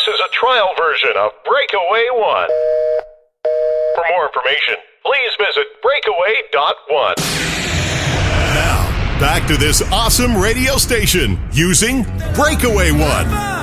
is a trial version of Breakaway One. For more information, please visit breakaway.one. Now, back to this awesome radio station using Breakaway One.